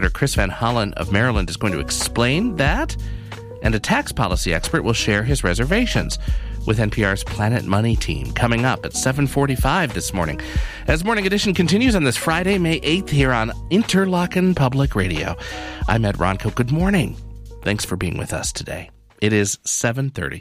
Senator Chris Van Hollen of Maryland is going to explain that, and a tax policy expert will share his reservations with NPR's Planet Money team coming up at 7:45 this morning. As Morning Edition continues on this Friday, May 8th, here on Interlochen Public Radio. I'm Ed Ronco. Good morning. Thanks for being with us today. It is 7:30.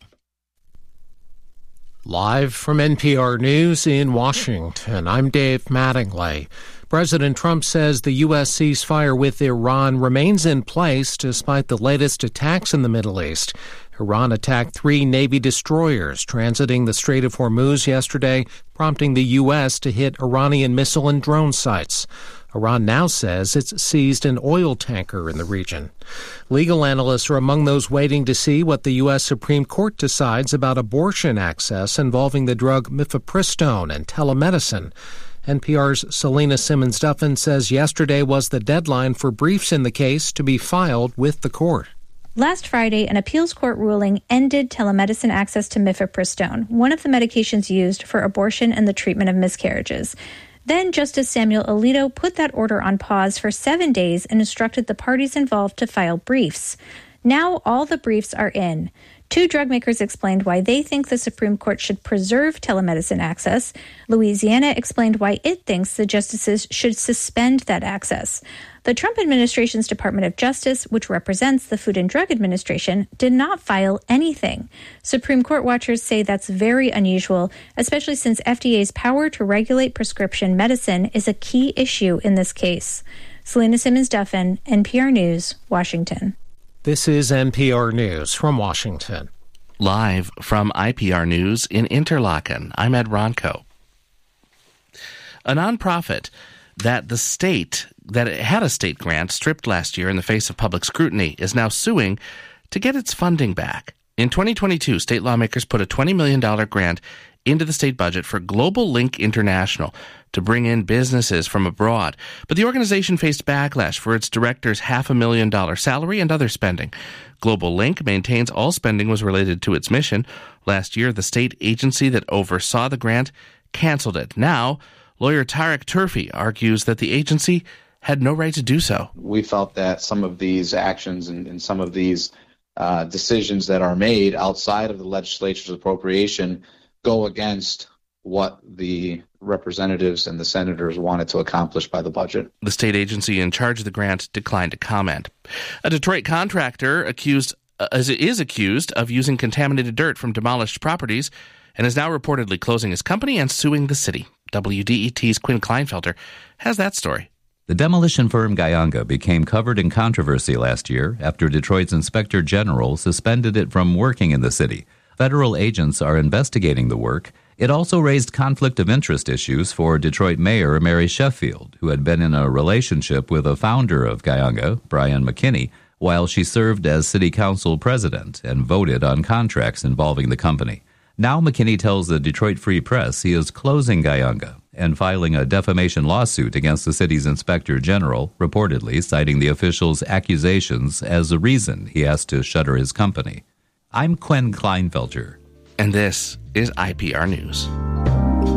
Live from NPR News in Washington, I'm Dave Mattingly. President Trump says the U.S. ceasefire with Iran remains in place despite the latest attacks in the Middle East. Iran attacked 3 Navy destroyers transiting the Strait of Hormuz yesterday, prompting the U.S. to hit Iranian missile and drone sites. Iran now says it's seized an oil tanker in the region. Legal analysts are among those waiting to see what the U.S. Supreme Court decides about abortion access involving the drug mifepristone and telemedicine. NPR's Selena Simmons-Duffin says yesterday was the deadline for briefs in the case to be filed with the court. Last Friday, an appeals court ruling ended telemedicine access to mifepristone, one of the medications used for abortion and the treatment of miscarriages. Then Justice Samuel Alito put that order on pause for 7 days and instructed the parties involved to file briefs. Now all the briefs are in. 2 drug makers explained why they think the Supreme Court should preserve telemedicine access. Louisiana explained why it thinks the justices should suspend that access. The Trump administration's Department of Justice, which represents the Food and Drug Administration, did not file anything. Supreme Court watchers say that's very unusual, especially since FDA's power to regulate prescription medicine is a key issue in this case. Selena Simmons-Duffin, NPR News, Washington. This is NPR News from Washington. Live from IPR News in Interlochen, I'm Ed Ronco. A nonprofit that had a state grant stripped last year in the face of public scrutiny is now suing to get its funding back. In 2022, state lawmakers put a $20 million grant into the state budget for Global Link International to bring in businesses from abroad. But the organization faced backlash for its director's $500,000 salary and other spending. Global Link maintains all spending was related to its mission. Last year, the state agency that oversaw the grant canceled it. Now, lawyer Tarek Turfi argues that the agency had no right to do so. We felt that some of these actions and some of these decisions that are made outside of the legislature's appropriation go against what the representatives and the senators wanted to accomplish by the budget. The state agency in charge of the grant declined to comment. A Detroit contractor is accused of using contaminated dirt from demolished properties and is now reportedly closing his company and suing the city. WDET's Quinn Kleinfelter has that story. The demolition firm Guyanga became covered in controversy last year after Detroit's Inspector General suspended it from working in the city. Federal agents are investigating the work. It also raised conflict of interest issues for Detroit Mayor Mary Sheffield, who had been in a relationship with a founder of Guyanga, Brian McKinney, while she served as city council president and voted on contracts involving the company. Now McKinney tells the Detroit Free Press he is closing Guyanga and filing a defamation lawsuit against the city's inspector general, reportedly citing the official's accusations as a reason he has to shutter his company. I'm Quinn Kleinfelter. And this is IPR News.